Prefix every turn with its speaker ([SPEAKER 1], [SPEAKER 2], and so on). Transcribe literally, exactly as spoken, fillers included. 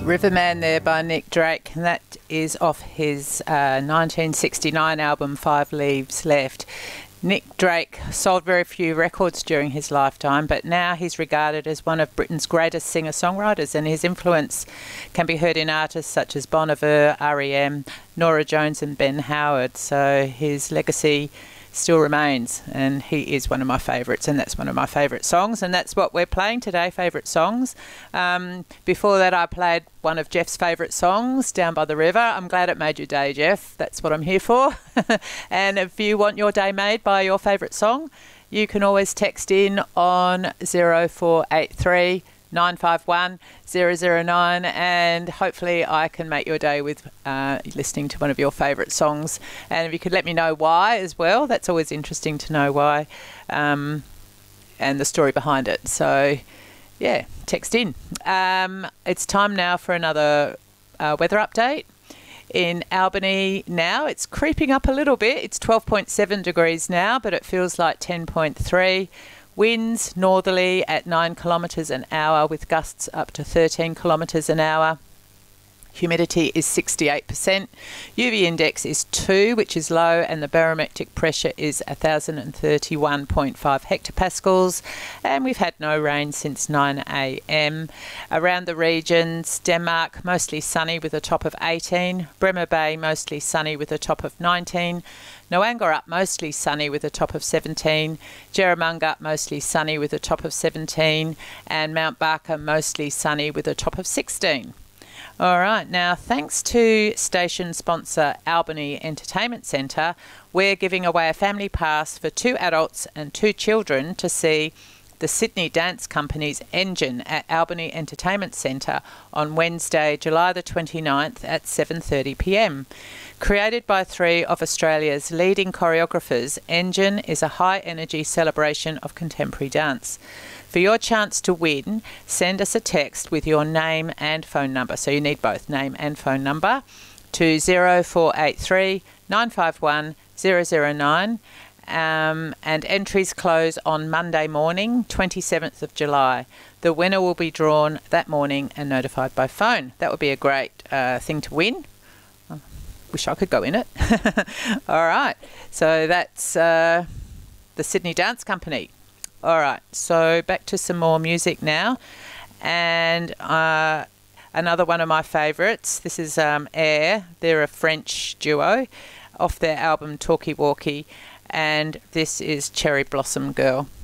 [SPEAKER 1] Riverman there by Nick Drake, and that is off his uh, nineteen sixty-nine album Five Leaves Left. Nick Drake sold very few records during his lifetime, but now he's regarded as one of Britain's greatest singer-songwriters, and his influence can be heard in artists such as Bon Iver, R E M, Norah Jones and Ben Howard. So his legacy still remains, and he is one of my favourites, and that's one of my favourite songs, and that's what we're playing today, favourite songs. Um, before that I played one of Jeff's favourite songs, Down by the River. I'm glad it made your day, Jeff. That's what I'm here for. And if you want your day made by your favourite song, you can always text in on zero four eight three nine five one zero zero nine, and hopefully I can make your day with uh, listening to one of your favourite songs. And if you could let me know why as well, that's always interesting to know why, um, and the story behind it. So yeah, text in. Um, it's time now for another uh, weather update. In Albany now, it's creeping up a little bit. It's twelve point seven degrees now, but it feels like ten point three. Winds northerly at nine kilometres an hour with gusts up to thirteen kilometres an hour. Humidity is sixty-eight percent. U V index is two, which is low, and the barometric pressure is one thousand thirty-one point five hectopascals. And we've had no rain since nine a m. Around the regions, Denmark mostly sunny with a top of eighteen. Bremer Bay mostly sunny with a top of nineteen. Noangor up mostly sunny with a top of seventeen. Jerramunga mostly sunny with a top of seventeen. And Mount Barker mostly sunny with a top of sixteen. All right, now thanks to station sponsor Albany Entertainment Centre, we're giving away a family pass for two adults and two children to see the Sydney Dance Company's Engine at Albany Entertainment Centre on Wednesday, July the twenty-ninth at seven thirty p m. Created by three of Australia's leading choreographers, Engine is a high-energy celebration of contemporary dance. For your chance to win, send us a text with your name and phone number. So you need both name and phone number to zero four eight three nine five one zero zero nine. Um, and entries close on Monday morning, twenty-seventh of July. The winner will be drawn that morning and notified by phone. That would be a great uh, thing to win. I wish I could go in it. All right. So that's uh, the Sydney Dance Company. All right. So back to some more music now. And uh, another one of my favourites. This is um, Air. They're a French duo off their album Talkie Walkie. And this is Cherry Blossom Girl.